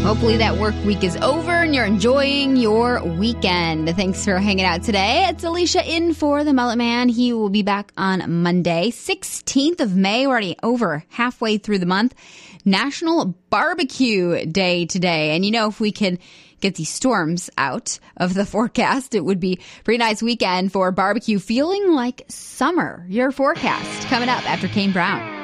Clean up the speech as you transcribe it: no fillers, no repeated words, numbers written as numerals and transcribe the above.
Hopefully that work week is over and you're enjoying your weekend. Thanks for hanging out today. It's Alicia in for the Mullet Man. He will be back on Monday, 16th of May. We're already over halfway through the month. National Barbecue Day today. And if we can get these storms out of the forecast, it would be a pretty nice weekend for barbecue, feeling like summer. Your forecast coming up after Kane Brown.